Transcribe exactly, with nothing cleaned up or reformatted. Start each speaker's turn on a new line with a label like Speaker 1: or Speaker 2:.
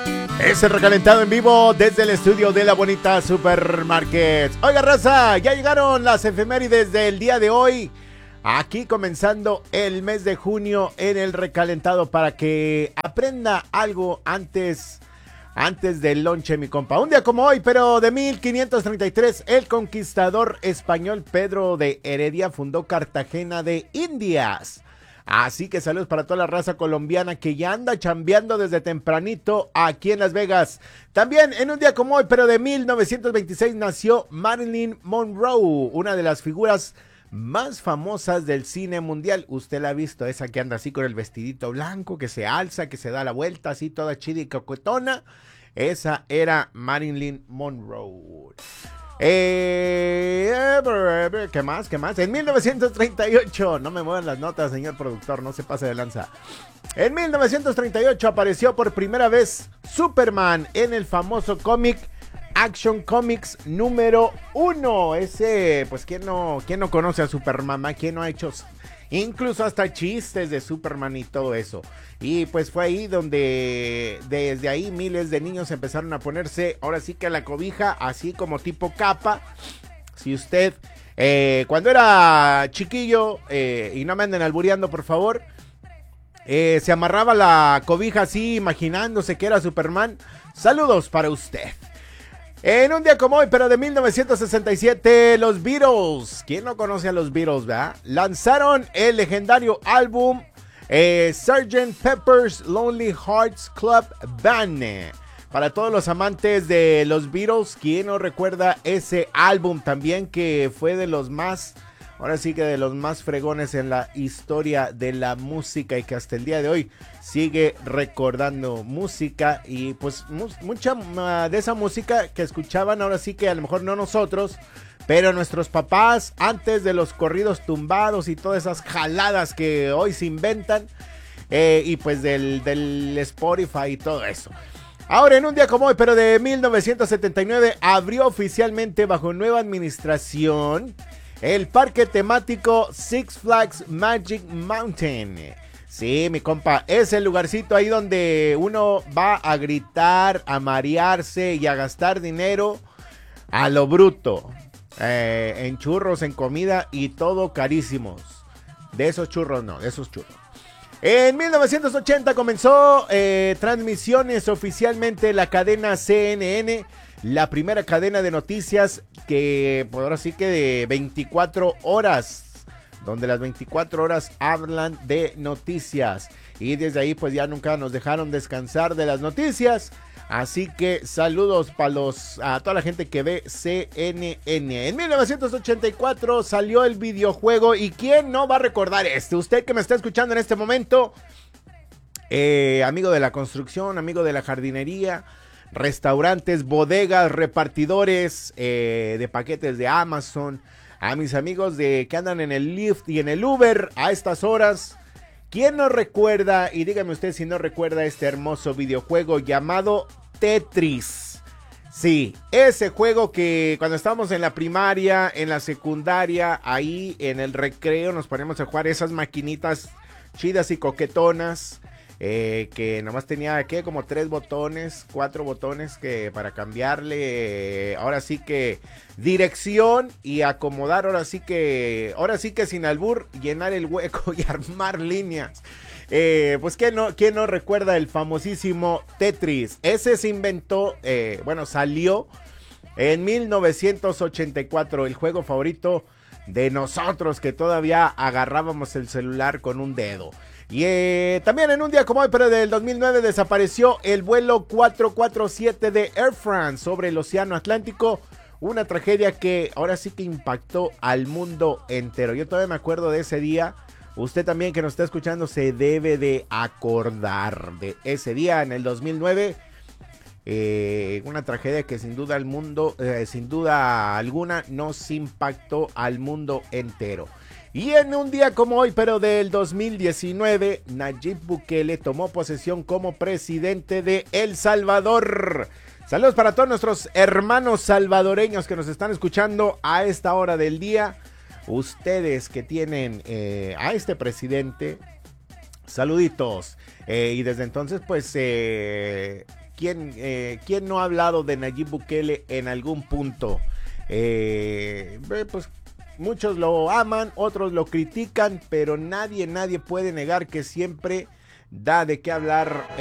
Speaker 1: Es el recalentado en vivo desde el estudio de la bonita Supermarket. Oiga, raza, ya llegaron las efemérides del día de hoy. Aquí comenzando el mes de junio en el recalentado para que aprenda algo antes, antes del lonche, mi compa. Un día como hoy, pero de mil quinientos treinta y tres, el conquistador español Pedro de Heredia fundó Cartagena de Indias. Así que saludos para toda la raza colombiana que ya anda chambeando desde tempranito aquí en Las Vegas. También en un día como hoy, pero de mil novecientos veintiséis, nació Marilyn Monroe, una de las figuras más famosas del cine mundial. Usted la ha visto, esa que anda así con el vestidito blanco, que se alza, que se da la vuelta así toda chida y coquetona. Esa era Marilyn Monroe. Eh, ¿Qué más? ¿Qué más? En mil novecientos treinta y ocho, no me muevan las notas, señor productor, no se pase de lanza. En mil novecientos treinta y ocho apareció por primera vez Superman en el famoso cómic Action Comics número uno. Ese, pues, ¿quién no, quién no conoce a Superman? ¿Quién no ha hecho incluso hasta chistes de Superman y todo eso? Y pues fue ahí donde desde ahí miles de niños empezaron a ponerse ahora sí que a la cobija, así como tipo capa. Si usted eh, cuando era chiquillo, eh, y no me anden albureando por favor, eh, se amarraba la cobija así imaginándose que era Superman, saludos para usted. En un día como hoy, pero de mil novecientos sesenta y siete, los Beatles, ¿quién no conoce a los Beatles, verdad? Lanzaron el legendario álbum eh, sergeant Pepper's Lonely Hearts Club Band. Para todos los amantes de los Beatles, ¿quién no recuerda ese álbum también que fue de los más, ahora sí que de los más fregones en la historia de la música y que hasta el día de hoy sigue recordando música? Y pues mu- mucha uh, de esa música que escuchaban, ahora sí que a lo mejor no nosotros, pero nuestros papás antes de los corridos tumbados y todas esas jaladas que hoy se inventan, eh, y pues del, del Spotify y todo eso. Ahora, en un día como hoy, pero de mil novecientos setenta y nueve, abrió oficialmente bajo nueva administración el parque temático Six Flags Magic Mountain. Sí, mi compa, es el lugarcito ahí donde uno va a gritar, a marearse y a gastar dinero a lo bruto. Eh, en churros, en comida y todo carísimos. De esos churros no, de esos churros. En mil novecientos ochenta comenzó eh, transmisiones oficialmente la cadena C N N, la primera cadena de noticias que por ahora sí que de veinticuatro horas, donde las veinticuatro horas hablan de noticias. Y desde ahí pues ya nunca nos dejaron descansar de las noticias. Así que saludos para los a toda la gente que ve C N N. En mil novecientos ochenta y cuatro salió el videojuego. ¿Y quién no va a recordar este? Usted que me está escuchando en este momento, eh, amigo de la construcción, amigo de la jardinería, restaurantes, bodegas, repartidores eh, de paquetes de Amazon, a mis amigos de que andan en el Lyft y en el Uber a estas horas. ¿Quién no recuerda? Y dígame usted si no recuerda este hermoso videojuego llamado Tetris. Sí, ese juego que cuando estábamos en la primaria, en la secundaria, ahí en el recreo nos ponemos a jugar esas maquinitas chidas y coquetonas. Eh, que nomás tenía que como tres botones, cuatro botones que para cambiarle, eh, ahora sí que dirección y acomodar, ahora sí que, ahora sí que sin albur, llenar el hueco y armar líneas. Eh, pues ¿quién no, quién no recuerda el famosísimo Tetris? Ese se inventó, eh, bueno, salió en mil novecientos ochenta y cuatro, el juego favorito de nosotros que todavía agarrábamos el celular con un dedo. Y eh, también en un día como hoy, pero del dos mil nueve, desapareció el vuelo cuatrocientos cuarenta y siete de Air France sobre el Océano Atlántico. Una tragedia que ahora sí que impactó al mundo entero. Yo todavía me acuerdo de ese día. Usted también que nos está escuchando se debe de acordar de ese día en el dos mil nueve. Eh, una tragedia que sin duda al mundo, eh, sin duda alguna, nos impactó al mundo entero. Y en un día como hoy, pero del dos mil diecinueve, Nayib Bukele tomó posesión como presidente de El Salvador. Saludos para todos nuestros hermanos salvadoreños que nos están escuchando a esta hora del día. Ustedes que tienen eh, a este presidente, saluditos. Eh, y desde entonces, pues, eh, ¿quién, eh, ¿quién no ha hablado de Nayib Bukele en algún punto? Eh, pues muchos lo aman, otros lo critican, pero nadie, nadie puede negar que siempre da de qué hablar